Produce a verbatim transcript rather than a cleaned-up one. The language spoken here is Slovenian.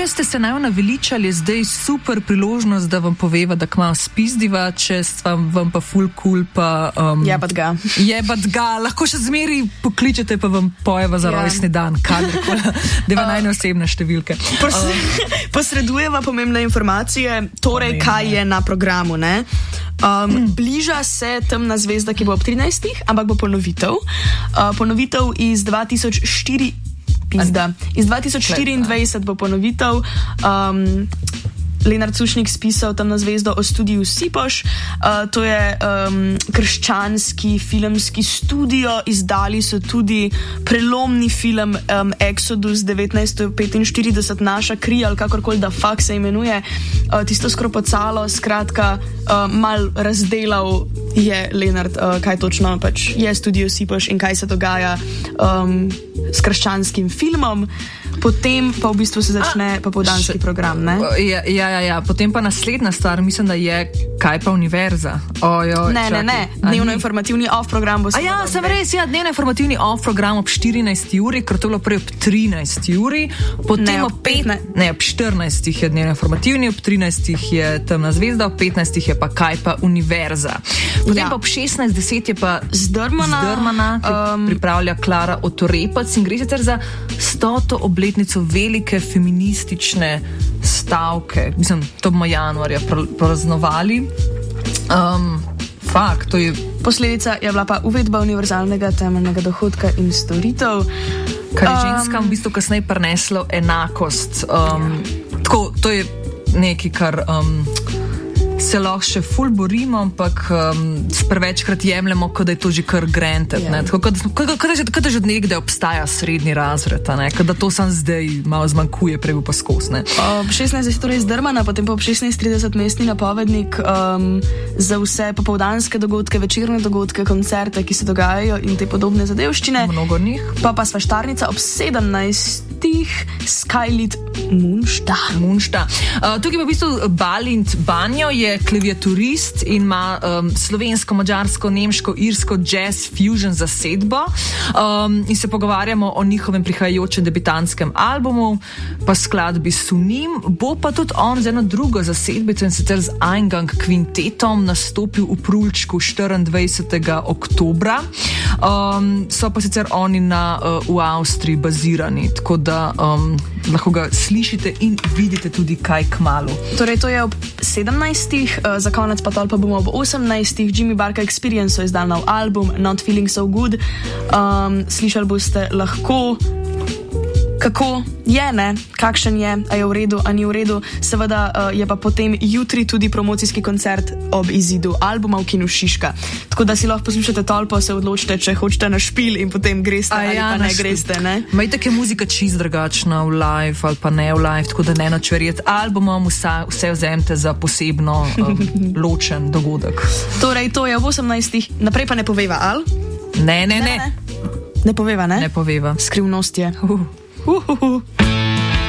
če ste se naj naveličali, je zdaj super priložnost, da vam poveva, da kmalu spizdiva, če vam, vam pa ful cool pa... Um, jebat ga. Jebat ga. Lahko še zmeri pokličete, pa vam pojeva za rojstni dan, kadarkoli. Deva najne osebne številke. Pos, uh, posredujeva pomembne informacije, torej, pomembne. Kaj je na programu, ne? Um, mm. Bliža se Temna zvezda, ki bo ob trinajstih, ampak bo ponovitev. Uh, ponovitev iz dva tisoč štiri... Pizda. Iz dva tisoč štiriindvajset bo ponovitev. Um, Lenart Sušnik spisal Temno zvezdo o studiu Sipoš. Uh, to je um, krščanski filmski studio. Izdali so tudi prelomni film um, Exodus devetnajststo petinštirideset, Naša kri, ali kakorkoli da fakt se imenuje. Uh, tisto skropocalo, skratka, uh, mal razdelal je Lenart, uh, kaj točno pač je studio Sipoš in kaj se dogaja um, s krščanskim filmom. Potem pa v bistvu se začne popoldanski program, ne? Ja, ja, ja, ja. Potem pa naslednja stvar, mislim, da je kaj pa univerza. Ojoj, ne, ne, ne, dnevno-informativni off-program bo se... A ja, sem res, ja, dnevno-informativni off-program ob štirinajsti uri, ker to bilo prej ob trinajsti uri, potem ne, ob petnajsti, ne, ob štirinajstih je dnevno-informativni, ob trinajstih je Temna zvezda, ob petnajstih je pa kaj pa univerza. Potem ja. pa ob šestnajst deset je pa Zdrmana, Zdrmana ki um, pripravlja Klara Otorepec in gre sicer za stoto obletnico velike feministične stavke. Mislim, to bomo januarja praznovali. Um, fakt, to je... Posledica je bila pa uvedba univerzalnega temeljnega dohodka in storitev. Kar je ženskam um, v bistvu kasneje prineslo enakost. Um, ja. Tako, to je nekaj, kar... Um, se lahko še ful borimo, ampak um, prevečkrat jemljemo, kot da je to že kar granted. Yeah. Kot da že od nekdaj obstaja srednji razred, kot da to sam zdaj malo zmanjkuje, prej bo pa skos. Ob šestnajstih torej Zdrmana, potem pa ob šestnajst trideset mestni napovednik um, za vse popoldanske dogodke, večerne dogodke, koncerte, ki se dogajajo in te podobne zadevščine. Mnogo njih. Pa pa svaštarnica ob sedemnajstih Skylit Munšta. Munšta. Uh, tukaj pa v bistvu Balint Banjo je klaviaturist in ima um, slovensko, mađarsko, nemško, irsko jazz fusion zasedbo um, in se pogovarjamo o njihovem prihajajočem debitantskem albumu, pa skladbi Sunim. Bo pa tudi on z eno drugo zasedbico in sicer z Eingang kvintetom nastopil v Prulčku štiriindvajsetega oktobra. Um, so pa sicer oni na, uh, v Avstriji bazirani, tako da um, lahko ga slišite in vidite tudi kaj kmalu. Torej, to je ob sedemnajstih, uh, za konec pa tol pa bomo ob osemnajstih. Jimmy Barka Experience so izdal nov album Not Feeling So Good. Um, slišali boste lahko, kako je, ne, kakšen je, a je v redu, a ni v redu. Seveda uh, je pa potem jutri tudi promocijski koncert ob izidu albuma v Kinu Šiška. Tako da si lahko poslušate tolpo, se odločite, če hočete na špil in potem greste a ali ja, pa ne greste, ne. Ma itak je muzika čist drugačna v live ali pa ne v live, tako da ne noč verjeti. Albumom vsa, vse vzemte za posebno um, ločen dogodek. Torej, to je ob osemnajstih, naprej pa ne poveva, al? Ne, ne, ne. Ne, ne poveva, ne? Ne poveva. Skrivnost je. Uh. Uhuhu.